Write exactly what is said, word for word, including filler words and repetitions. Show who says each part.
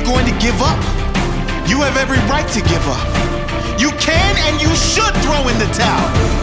Speaker 1: going to give up, you have every right to give up. You can and you should throw in the towel.